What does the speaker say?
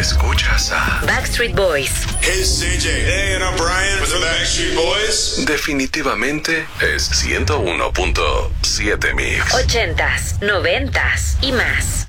Escuchas a Backstreet Boys. Hey, it's CJ. Hey, and I'm Brian with the Backstreet Boys. Definitivamente es 101.7 Mix. 80s, 90s y más.